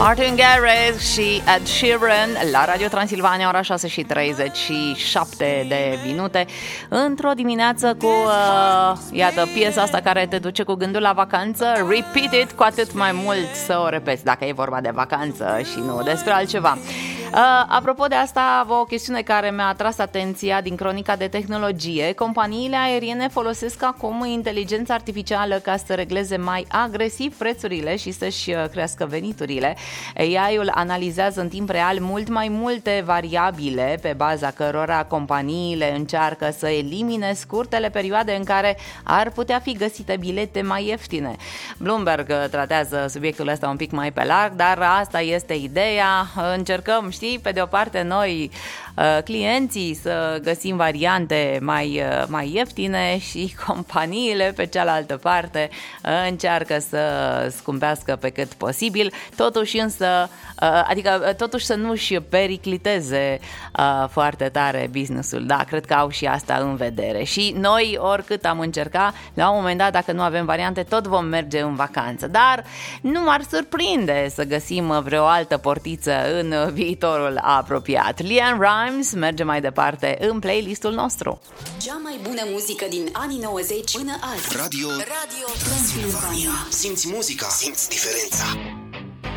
Martin Garrix și Ed Sheeran la Radio Transilvania, ora 6:37 de minute. Într-o dimineață cu, iată, piesa asta care te duce cu gândul la vacanță. Repeat it, cu atât mai mult să o repeți dacă e vorba de vacanță și nu despre altceva. Apropo de asta, o chestiune care mi-a atras atenția din cronica de tehnologie. Companiile aeriene folosesc acum inteligența artificială ca să regleze mai agresiv prețurile și să-și crească veniturile. AI-ul analizează în timp real mult mai multe variabile pe baza cărora companiile încearcă să elimine scurtele perioade în care ar putea fi găsite bilete mai ieftine. Bloomberg tratează subiectul ăsta un pic mai pe larg, dar asta este ideea. Încercăm, pe de o parte noi, clienții, să găsim variante mai ieftine și companiile pe cealaltă parte încearcă să scumpească pe cât posibil, totuși însă, adică totuși să nu-și pericliteze foarte tare business-ul. Da, cred că au și asta în vedere. Și noi, oricât am încercat, la un moment dat, dacă nu avem variante, tot vom merge în vacanță. Dar nu m-ar surprinde să găsim vreo altă portiță în viitorul apropiat. LeAnn Rimes merge mai departe în playlistul nostru. Cea mai bună muzică din anii 90 până azi. Radio Transilvania. Simți muzica, simți diferența.